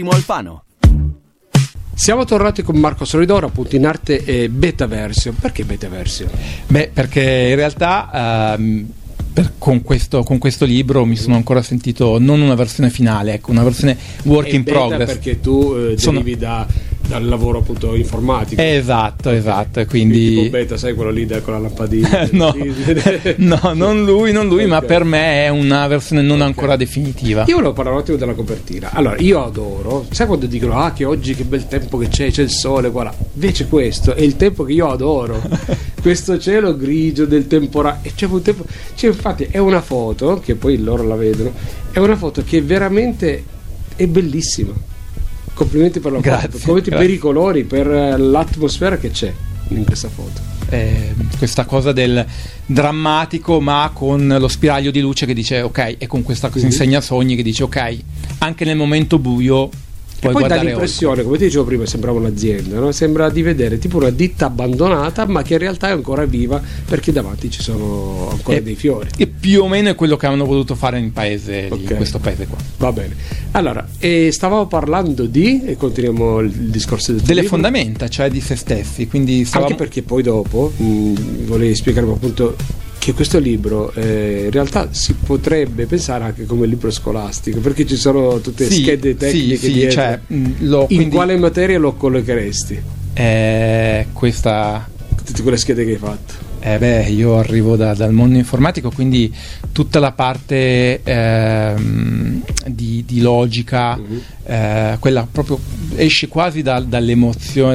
Alfano. Siamo tornati con Marco Solidoro, appunto in arte beta version. Perché beta version? Beh, perché in realtà con questo libro mi sono ancora sentito non una versione finale, ecco, una versione work in progress. Perché tu derivi dal lavoro appunto informatico. Esatto, e quindi tipo beta, sai quello lì con la lampadina? no, non lui, okay. Ma per me è una versione non ancora definitiva. Io volevo parlare un attimo della copertina. Allora, io adoro, sai quando dicono che oggi che bel tempo che c'è il sole, guarda, invece questo è il tempo che io adoro. Questo cielo grigio del temporale, c'è un tempo, infatti è una foto che poi loro la vedono, è una foto che veramente è bellissima. Complimenti per la foto, complimenti per i colori, per l'atmosfera che c'è in questa foto. Questa cosa del drammatico ma con lo spiraglio di luce che dice ok, e con questa insegna sogni che dice ok, anche nel momento buio puoi poi dà guardare l'impressione, oltre. come ti dicevo prima, sembrava un'azienda, no? Sembra di vedere tipo una ditta abbandonata ma che in realtà è ancora viva perché davanti ci sono ancora dei fiori, e più o meno è quello che hanno voluto fare in paese, in questo paese qua. Va bene, allora stavamo parlando e continuiamo il discorso delle libro. Fondamenta, cioè di se stessi, quindi anche perché poi dopo volevi spiegarmi appunto che questo libro in realtà si potrebbe pensare anche come libro scolastico, perché ci sono tutte schede tecniche dietro. Cioè, in quale materia lo collocheresti? Questa tutte quelle schede che hai fatto. Io arrivo dal mondo informatico, quindi tutta la parte di logica, quella proprio esce quasi dall'emozione,